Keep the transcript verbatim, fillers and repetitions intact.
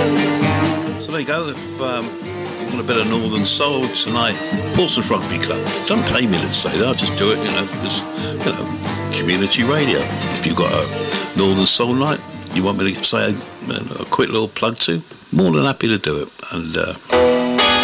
So there you go. If um, you want a bit of Northern Soul tonight, Portsmouth Rugby Club. Don't pay me to say that. I'll just do it, you know, because, you know, community radio. If you've got a Northern Soul night you want me to say a, a quick little plug to, more than happy to do it. And uh,